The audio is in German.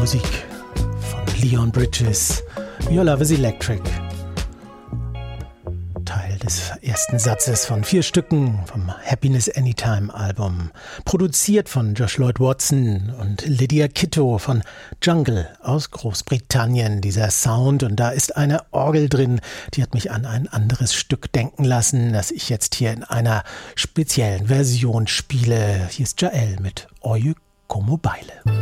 Musik von Leon Bridges, Your Love is Electric. Teil des ersten Satzes von 4 Stücken vom Happiness Anytime Album. Produziert von Josh Lloyd Watson und Lydia Kitto von Jungle aus Großbritannien. Dieser Sound, und da ist eine Orgel drin, die hat mich an ein anderes Stück denken lassen, das ich jetzt hier in einer speziellen Version spiele. Hier ist Jael mit Oye Como Baile.